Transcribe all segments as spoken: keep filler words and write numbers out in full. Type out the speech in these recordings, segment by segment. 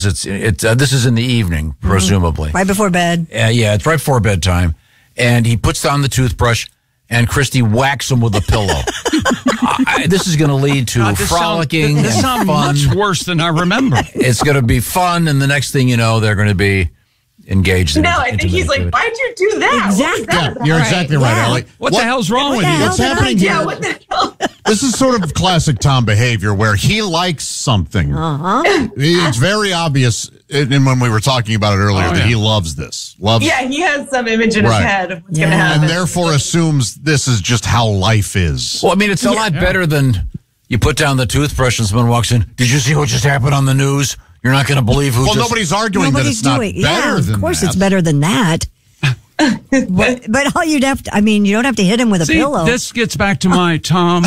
It's it's uh, this is in the evening, presumably. Mm-hmm. Right before bed. Uh, yeah, it's right before bedtime. And he puts down the toothbrush, and Christy whacks him with a pillow. I, this is going to lead to God, this frolicking sound, this and sounds fun. much worse than I remember. It's going to be fun, and the next thing you know, they're going to be engaged in No, I think he's like, why'd you do that? Exactly. That Yeah, you're exactly right, Yeah. Allie. What, the hell's wrong What with the you? hell What's did I happening do? here? Yeah, what the hell? This is sort of classic Tom behavior where he likes something. Uh-huh. It's very obvious, and and when we were talking about it earlier, Oh, that yeah. he loves this. Loves Yeah, he has some image in Right. his head of what's Yeah. going to happen. and therefore assumes this is just how life is. Well, I mean, it's a lot better than you put down the toothbrush and someone walks in. Did you see what just happened on the news? You're not going to believe who Well, just... nobody's arguing Nobody's that it's doing. not better Yeah, than of course that. it's better than that. but, but all you'd have to, I mean, you don't have to hit him with a See, pillow. this gets back to my Tom.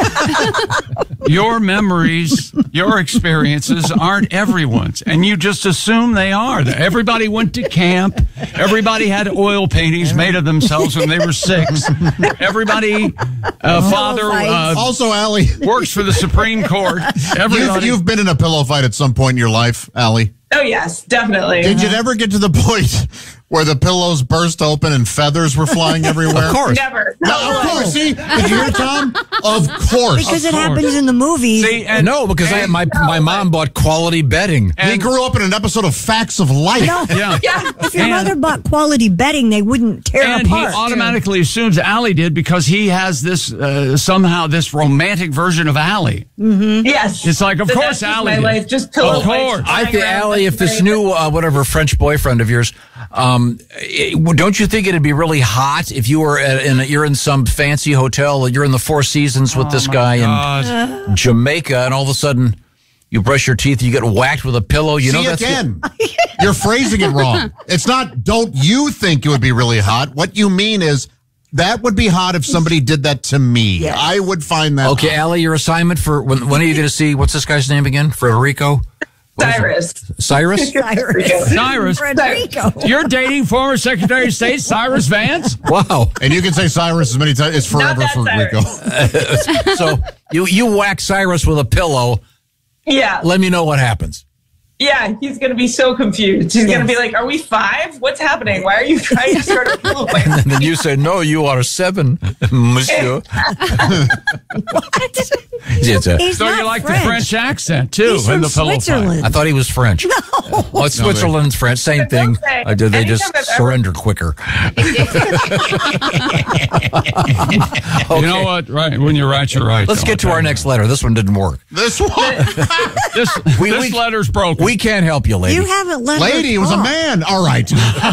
Your memories, your experiences aren't everyone's, and you just assume they are. Everybody went to camp. Everybody had oil paintings made of themselves when they were six. Everybody, uh, father uh, Also, Allie, works for the Supreme Court. you've, Everybody. you've been in a pillow fight at some point in your life, Allie. Oh, yes, definitely. Did you ever get to the point where the pillows burst open and feathers were flying everywhere? Of course. Never. No, of course. See, did you hear Tom? Of course. because Of it course. happens in the movies. See, and, No, because I and- my my mom bought quality bedding. He grew up in an episode of Facts of Life. No. Yeah. Yeah. If your And- mother bought quality bedding, they wouldn't tear And he apart. automatically assumes Allie did because he has this uh, somehow this romantic version of Allie. Yes. It's like, of So course, that's just Allie my did. life, just pillow Of fights course. I flying think, around. Allie, if this new uh, whatever French boyfriend of yours, um, it, don't you think it'd be really hot if you were at, in you're in some fancy hotel, you're in the Four Seasons with this guy God. in Jamaica, and all of a sudden you brush your teeth, you get whacked with a pillow. You know See, that's again, you're phrasing it wrong. It's not, don't you think it would be really hot? What you mean is, that would be hot if somebody did that to me. Yes. I would find that okay, hot. Allie. Your assignment for when when are you going to see? What's this guy's name again? Federico. What is it? Cyrus. Cyrus. Cyrus. Cyrus. Frederico. You're dating former Secretary of State Cyrus Vance? Wow. And you can say Cyrus as many times. It's Not forever that for Rico. So you you whack Cyrus with a pillow. Yeah. Let me know what happens. Yeah, he's going to be so confused. He's going Yes. to be like, are we five? What's happening? Why are you trying to start a pillow fight? And then you say, no, you are seven, monsieur. It's a- He's So not you like French. the French accent, too, He's in from the pillow fight. Switzerland. I thought he was French. No. Well, it's Switzerland's French. Same thing. Okay. Uh, they just Anytime I've ever- surrender quicker. You know what? Right when you're right, you're right. Let's though. get to our next letter. This one didn't work. This one, This, We- this we- letter's broken. We can't help you, lady. You haven't let lady, it her was a talk. man. All right.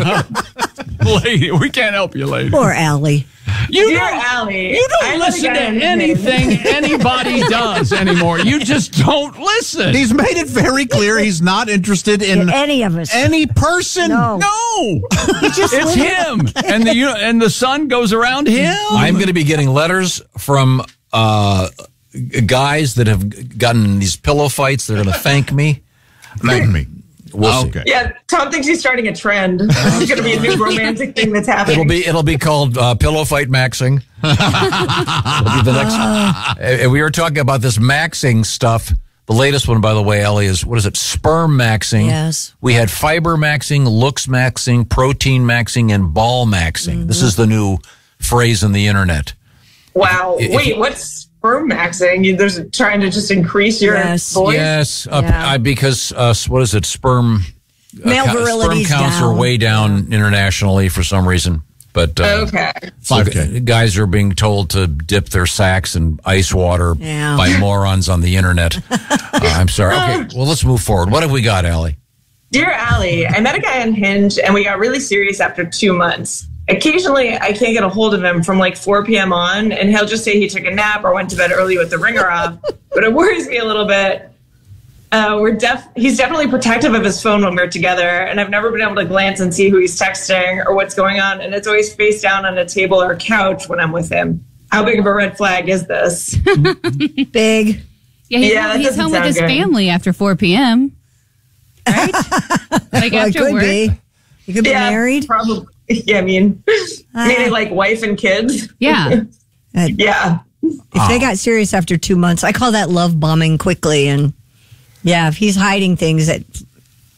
lady, we can't help you, lady. Poor Allie. You Dear don't, Allie, you don't I'm listen to gonna get anything anybody does anymore. You just don't listen. He's made it very clear he's not interested in Any of us. any person. No. no, just it's live- him, and the you and the sun goes around him. I'm going to be getting letters from uh, guys that have gotten in these pillow fights. They're going to thank me. Thank me. We'll see. Okay. Yeah, Tom thinks he's starting a trend. It's going to be a new romantic thing that's happening. It'll be it'll be called uh, pillow fight maxing. It'll be the next. Uh, we were talking about this maxing stuff. The latest one, by the way, Ellie, is what is it? Sperm maxing. Yes. We had fiber maxing, looks maxing, protein maxing, and ball maxing. This is the new phrase in the internet. Wow. If- Wait, what's sperm maxing? You- There's trying to just increase your Yes. voice? Yes, uh, Yeah. I, because uh, what is it? Sperm. Male uh, virility's Sperm counts down. are way down internationally for some reason. But uh, Okay. so five K. g- guys are being told to dip their sacks in ice water Yeah. by morons on the internet. uh, I'm sorry. Okay, well, let's move forward. What have we got, Allie? Dear Allie, I met a guy on Hinge and we got really serious after two months. Occasionally, I can't get a hold of him from like four p.m. on, and he'll just say he took a nap or went to bed early with the ringer off. But it worries me a little bit. Uh, we're def- he's definitely protective of his phone when we're together, and I've never been able to glance and see who he's texting or what's going on, and it's always face down on a table or couch when I'm with him. How big of a red flag is this? Big. Yeah, he's, Yeah, that home, he's doesn't home with sound his good. family after four p.m. Right? Like Well, it after could work. be. You could be Yeah, married. Probably. Yeah, I mean, maybe like wife and kids. Yeah. Uh, Yeah. If they got serious after two months, I call that love bombing quickly. And yeah, if he's hiding things at